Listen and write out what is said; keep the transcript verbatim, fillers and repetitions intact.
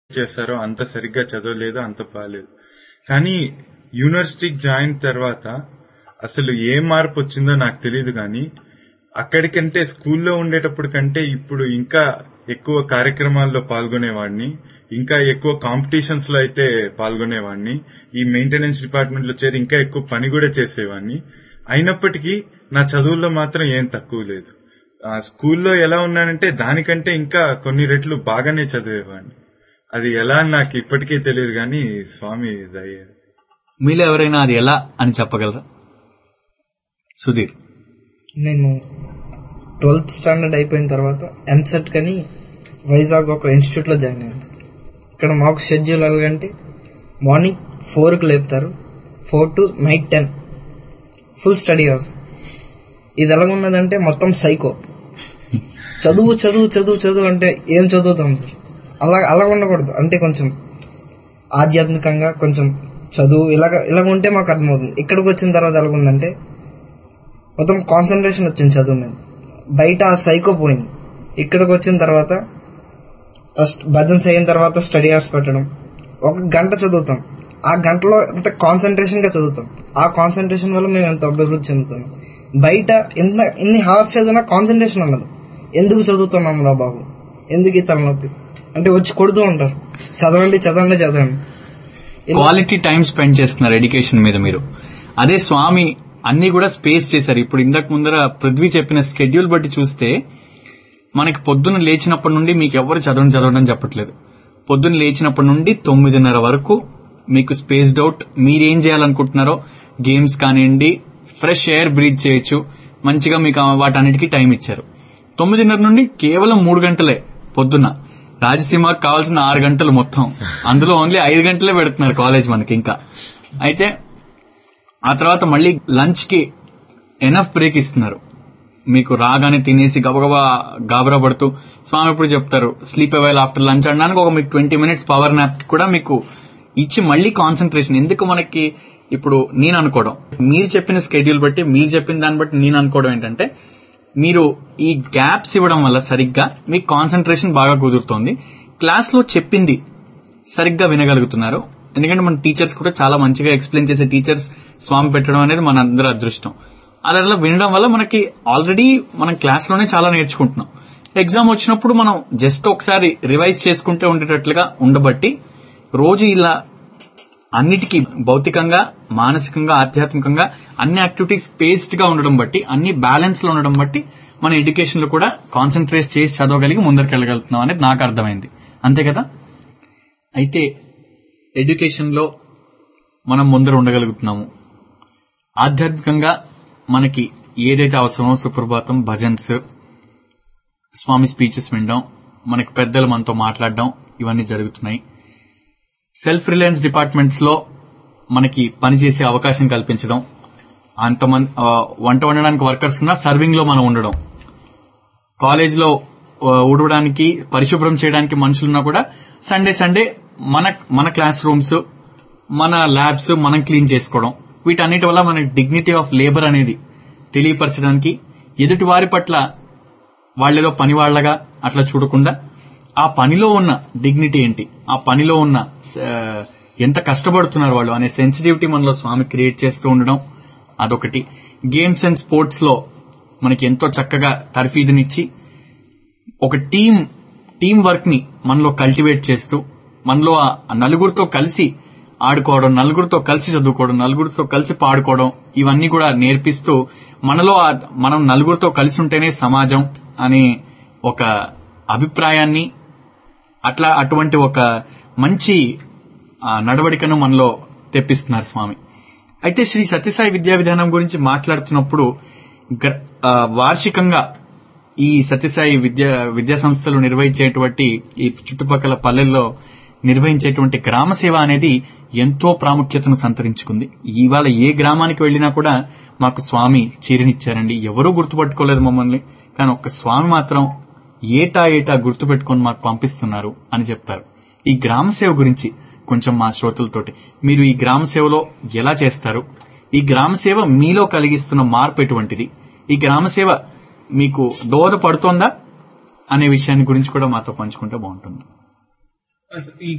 చేస్తారో అంత సరిగ్గా చదవలేదు, అంత బాలేదు. కానీ యూనివర్సిటీకి జాయిన్ తర్వాత అసలు ఏ మార్పు వచ్చిందో నాకు తెలియదు. కానీ అక్కడికంటే స్కూల్లో ఉండేటప్పుడు కంటే ఇప్పుడు ఇంకా ఎక్కువ కార్యక్రమాల్లో పాల్గొనేవాడిని, ఇంకా ఎక్కువ కాంపిటీషన్స్ లో అయితే పాల్గొనేవాడిని. ఈ మెయింటెనెన్స్ డిపార్ట్మెంట్ లో చేరి ఇంకా ఎక్కువ పని కూడా చేసేవాడిని. అయినప్పటికీ నా చదువుల్లో మాత్రం ఏం తక్కువ లేదు. స్కూల్లో ఎలా ఉన్నానంటే దానికంటే ఇంకా కొన్ని రెట్లు బాగానే చదివేవాడిని. అది ఎలా అని నాకు ఇప్పటికీ తెలియదు, కానీ స్వామి దయ. మీలో ఎవరైనా అది ఎలా అని చెప్పగలరా? సుధీర్. నేను ట్వెల్త్ స్టాండర్డ్ అయిపోయిన తర్వాత ఎంసెట్ కని వైజాగ్ ఒక ఇన్స్టిట్యూట్ లో జాయిన్ అయ్యాను. ఇక్కడ మాకు షెడ్యూల్ ఎలాగంటే మార్నింగ్ ఫోర్ కు లేపుతారు, four to night ten full study hours. ఇది ఎలాగున్నదంటే మొత్తం సైకో, చదువు చదువు చదువు చదువు అంటే ఏం చదువుతాం సార్, అలా అలా ఉండకూడదు. అంటే కొంచెం ఆధ్యాత్మికంగా కొంచెం చదువు ఇలాగ ఇలాగ ఉంటే మాకు అర్థమవుతుంది. ఇక్కడికి వచ్చిన తర్వాత ఎలాగుందంటే మొత్తం కాన్సన్ట్రేషన్ వచ్చింది చదువు మీద. బయట ఆ సైకో పోయింది. ఇక్కడికి వచ్చిన తర్వాత ఫస్ట్ భజన్స్ అయిన తర్వాత స్టడీ అవర్స్ పెట్టడం, ఒక గంట చదువుతాం. ఆ గంటలో ఎంత కాన్సన్ట్రేషన్ గా చదువుతాం. ఆ కాన్సన్ట్రేషన్ వల్ల మేము ఎంత అభివృద్ధి చెందుతాం. బయట ఎంత ఎన్ని హార్స్ చదివినా కాన్సన్ట్రేషన్ ఉండదు. ఎందుకు చదువుతున్నాం రా బాబు, ఎందుకు ఈ తలనొప్పి అంటే వచ్చి కొడుతూ ఉంటారు. చదవండి చదవండి చదవండి. క్వాలిటీ టైం స్పెండ్ చేస్తున్నారు ఎడ్యుకేషన్ మీద మీరు. అదే స్వామి అన్ని కూడా స్పేస్ చేశారు. ఇప్పుడు ఇందాక ముందర పృథ్వీ చెప్పిన స్కెడ్యూల్ బట్టి చూస్తే మనకి పొద్దున్న లేచినప్పటి నుండి మీకు ఎవరు చదవడం చదవడం చెప్పట్లేదు. పొద్దున్న లేచినప్పటి నుండి తొమ్మిదిన్నర వరకు మీకు స్పేస్డ్ అవుట్. మీరేం చేయాలనుకుంటున్నారో గేమ్స్ కానివ్వండి, ఫ్రెష్ ఎయిర్ బ్రీత్ చేయొచ్చు, మంచిగా మీకు వాటన్నిటికీ టైం ఇచ్చారు. తొమ్మిదిన్నర నుండి కేవలం మూడు గంటలే పొద్దున్న. రాజసీమకు కావాల్సిన ఆరు గంటలు మొత్తం, అందులో ఓన్లీ ఐదు గంటలే పెడుతున్నారు కాలేజ్ మనకి ఇంకా. అయితే ఆ తర్వాత మళ్ళీ లంచ్ కి ఎనఫ్ బ్రేక్ ఇస్తున్నారు. మీకు రాగానే తినేసి గబగబా గాబరా పడుతూ స్వామి ఎప్పుడు చెప్తారు స్లీప్ అవైల్ ఆఫ్టర్ లంచ్ అనడానికి ఒక మీకు ట్వంటీ మినిట్స్ పవర్ నాప్ కూడా మీకు ఇచ్చి మళ్ళీ కాన్సన్ట్రేషన్. ఎందుకు మనకి ఇప్పుడు నేను అనుకోవడం, మీరు చెప్పిన స్కెడ్యూల్ బట్టి మీరు చెప్పిన దాన్ని బట్టి నేను అనుకోవడం ఏంటంటే మీరు ఈ గ్యాప్స్ ఇవ్వడం వల్ల సరిగ్గా మీకు కాన్సన్ట్రేషన్ బాగా కుదురుతోంది. క్లాస్ లో చెప్పింది సరిగ్గా వినగలుగుతున్నారు. ఎందుకంటే మన టీచర్స్ కూడా చాలా మంచిగా ఎక్స్ప్లెయిన్ చేసే టీచర్స్ స్వామి పెట్టడం అనేది మన అందరి అదృష్టం. అలా వినడం వల్ల మనకి ఆల్రెడీ మనం క్లాస్ లోనే చాలా నేర్చుకుంటున్నాం. ఎగ్జామ్ వచ్చినప్పుడు మనం జస్ట్ ఒకసారి రివైజ్ చేసుకుంటే ఉండేటట్లుగా ఉండబట్టి రోజు ఇలా అన్నిటికీ భౌతికంగా, మానసికంగా, ఆధ్యాత్మికంగా అన్ని యాక్టివిటీస్ స్పేస్డ్ గా ఉండడం బట్టి, అన్ని బ్యాలెన్స్ లో ఉండడం బట్టి మన ఎడ్యుకేషన్ లో కూడా కాన్సన్ట్రేట్ చేసి చదవగలిగి ముందరికి వెళ్ళగలుగుతున్నాం అనేది నాకు అర్థమైంది. అంతే కదా? అయితే ఎడ్యుకేషన్ లో మనం ముందర ఉండగలుగుతున్నాము. ఆధ్యాత్మికంగా మనకి ఏదైతే అవసరమో సుప్రభాతం, భజన్స్, స్వామి స్పీచెస్ వినడం, మనకి పెద్దలు మనతో మాట్లాడడం, ఇవన్నీ జరుగుతున్నాయి. సెల్ఫ్ రిలయన్స్ డిపార్ట్మెంట్స్ లో మనకి పనిచేసే అవకాశం కల్పించడం, అంతమంది వంట వండడానికి వర్కర్స్ ఉన్నా సర్వింగ్ లో మనం ఉండడం, కాలేజ్ లో ఊడవడానికి పరిశుభ్రం చేయడానికి మనుషులున్నా కూడా సండే సండే మన మన క్లాస్ రూమ్స్, మన ల్యాబ్స్ మనం క్లీన్ చేసుకోవడం, వీటన్నిటి వల్ల మన డిగ్నిటీ ఆఫ్ లేబర్ అనేది తెలియపరచడానికి, ఎదుటి వారి పట్ల వాళ్ళేదో పని వాళ్లగా అట్లా చూడకుండా ఆ పనిలో ఉన్న డిగ్నిటీ ఏంటి, ఆ పనిలో ఉన్న ఎంత కష్టపడుతున్నారు వాళ్ళు అనే సెన్సిటివిటీ మనలో స్వామి క్రియేట్ చేస్తూ ఉండడం అదొకటి. గేమ్స్ అండ్ స్పోర్ట్స్ లో మనకి ఎంతో చక్కగా తర్ఫీదునిచ్చి ఒక టీం టీం వర్క్ ని మనలో కల్టివేట్ చేస్తూ, మనలో ఆ నలుగురితో కలిసి ఆడుకోవడం, నలుగురితో కలిసి చదువుకోవడం, నలుగురితో కలిసి పాడుకోవడం, ఇవన్నీ కూడా నేర్పిస్తూ మనలో మనం నలుగురితో కలిసి ఉంటేనే సమాజం అనే ఒక అభిప్రాయాన్ని, అట్లా అటువంటి ఒక మంచి నడవడికను మనలో తెప్పిస్తున్నారు స్వామి. అయితే శ్రీ సత్యసాయి విద్యా విధానం గురించి మాట్లాడుతున్నప్పుడు వార్షికంగా ఈ సత్యసాయి విద్యా విద్యా సంస్థలు నిర్వహించేటువంటి ఈ చుట్టుపక్కల పల్లెల్లో నిర్వహించేటువంటి గ్రామ సేవ అనేది ఎంతో ప్రాముఖ్యతను సంతరించుకుంది. ఇవాళ ఏ గ్రామానికి వెళ్లినా కూడా మాకు స్వామి చీరనిచ్చారండి, ఎవరూ గుర్తుపట్టుకోలేదు మమ్మల్ని, కానీ ఒక్క స్వామి మాత్రం ఏటా ఏటా గుర్తుపెట్టుకొని మాకు పంపిస్తున్నారు అని చెప్తారు. ఈ గ్రామ సేవ గురించి కొంచెం మా శ్రోతలతోటి, మీరు ఈ గ్రామ సేవలో ఎలా చేస్తారు, ఈ గ్రామ సేవ మీలో కలిగిస్తున్న మార్పు ఎటువంటిది, ఈ గ్రామ సేవ మీకు దోహదపడుతోందా అనే విషయాన్ని గురించి కూడా మాతో పంచుకుంటే బాగుంటుంది.